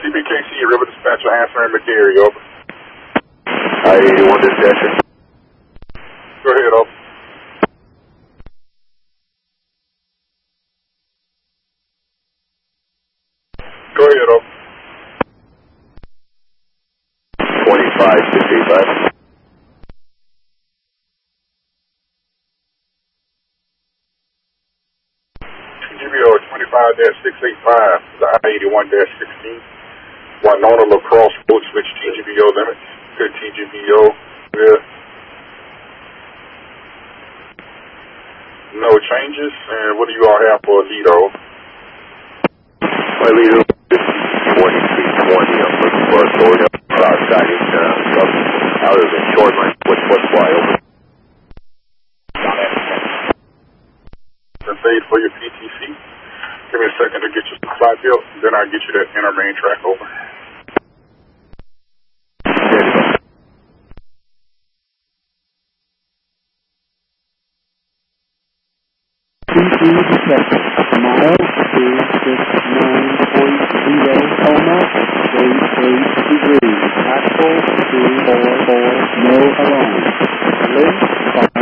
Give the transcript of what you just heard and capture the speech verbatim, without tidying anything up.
C B K C, River Dispatcher, answering McGarry, over. I eighty-one dispatcher. Go ahead, over. Go ahead, over. twenty-five six eighty-five. T G B O twenty-five dash six eighty-five, the I eighty-one dash sixteen. Winona Lacrosse Road switch T G B O limits. Good T G B O. Good. No changes. And what do you all have for a lead, over? My leader is twenty-three twenty. I'm looking for a sword up south side in uh, up out of the short line. What's what's fly over? That's aid for your P T C. Give me a second to get your supply built, then I'll get you that inner main track over. T C detected. Mile two six nine point zero, coma, eight eight degrees. Actual two four four, no alarm. Link.